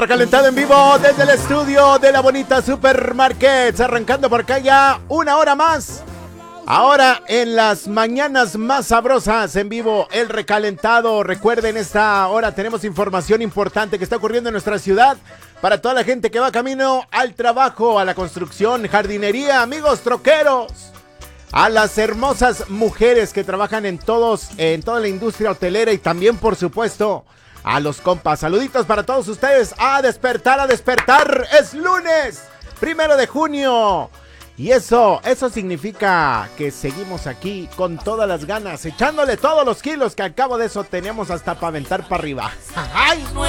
Recalentado en vivo desde el estudio de la bonita Supermarkets, arrancando por acá ya una hora más. Ahora en las mañanas más sabrosas en vivo, el recalentado. Recuerden, esta hora tenemos información importante que está ocurriendo en nuestra ciudad para toda la gente que va camino al trabajo, a la construcción, jardinería, amigos troqueros, a las hermosas mujeres que trabajan en toda la industria hotelera y también, por supuesto, a los compas. Saluditos para todos ustedes. A despertar, es lunes 1 de junio. Y eso significa que seguimos aquí con todas las ganas, echándole todos los kilos que al cabo de eso tenemos hasta para aventar para arriba. ¡Ay!